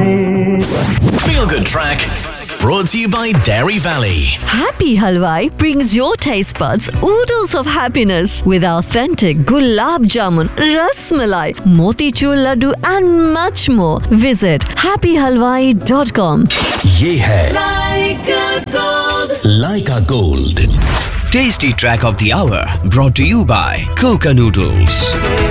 Feel Good Track brought to you by Dairy Valley. Happy Halwai brings your taste buds oodles of happiness with authentic gulab jamun, ras malai, motichur laddu and much more. Visit happyhalwai.com. ये है Leica Gold. Tasty Track of the Hour brought to you by Coca Noodles.